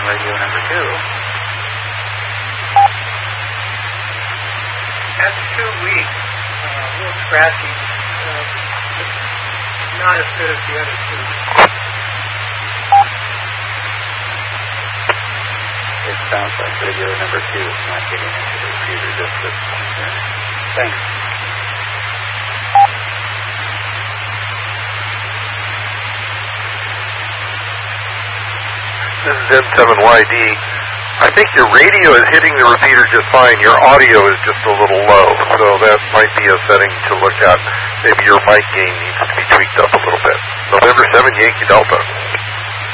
radio number 2. That's too weak. A little scratchy. Not as good as the other two. It sounds like radio number 2 is not getting into the repeater. Just this concern. Thanks. This is M7YD. I think your radio is hitting the repeater just fine. Your audio is just a little low, so that might be a setting to look at. Maybe your mic gain needs to be tweaked up a little bit. November 7 Yankee Delta.